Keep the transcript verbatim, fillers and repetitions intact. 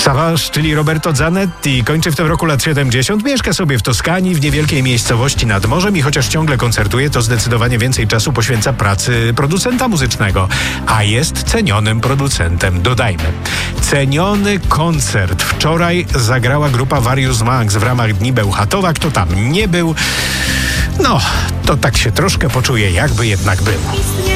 Savage, czyli Roberto Zanetti, kończy w tym roku lat siedemdziesiąt. Mieszka sobie w Toskanii, w niewielkiej miejscowości nad morzem i chociaż ciągle koncertuje, to zdecydowanie więcej czasu poświęca pracy producenta muzycznego. A jest cenionym producentem, dodajmy. Ceniony koncert. Wczoraj zagrała grupa Various Max w ramach Dni Bełchatowa. Kto tam nie był, no, to tak się troszkę poczuje, jakby jednak był.